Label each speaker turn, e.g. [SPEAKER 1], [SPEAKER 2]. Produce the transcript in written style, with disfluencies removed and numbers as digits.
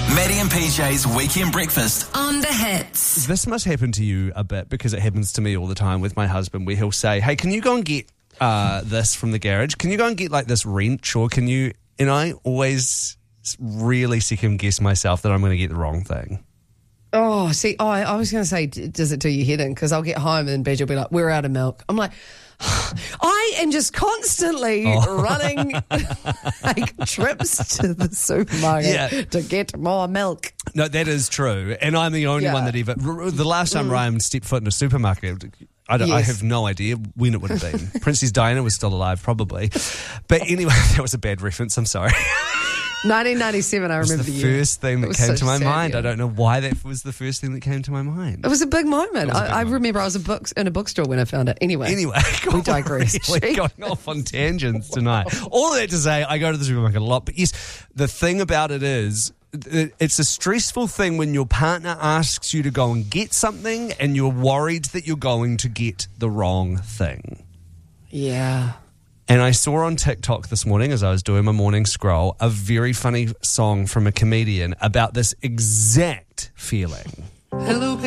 [SPEAKER 1] Maddie and PJ's Weekend Breakfast
[SPEAKER 2] on The Hits.
[SPEAKER 3] This must happen to you a bit because it happens to me all the time with my husband, where he'll say, hey, can you go and get this from the garage? Can you go and get like this wrench? Or can you... And I always really second guess myself that I'm going to get the wrong thing.
[SPEAKER 4] Oh, see, I was going to say, does it do your head in? Because I'll get home and Badge will be like, we're out of milk. I'm like, I am just constantly running like trips to the supermarket to get more milk.
[SPEAKER 3] No, that is true. And I'm the only one that ever... The last time Ryan stepped foot in a supermarket... I have no idea when it would have been. Princess Diana was still alive, probably. But anyway, that was a bad reference. I'm sorry.
[SPEAKER 4] 1997, I remember the year.
[SPEAKER 3] The first thing that came to my mind. I don't know why that was the first thing that came to my mind.
[SPEAKER 4] It was a big moment. I remember I was in a bookstore when I found it. Anyway,
[SPEAKER 3] we digress. We're going off on tangents tonight. All that to say, I go to the supermarket a lot. But yes, the thing about it is, it's a stressful thing when your partner asks you to go and get something and you're worried that you're going to get the wrong thing.
[SPEAKER 4] Yeah.
[SPEAKER 3] And I saw on TikTok this morning as I was doing my morning scroll a very funny song from a comedian about this exact feeling.
[SPEAKER 5] Hello,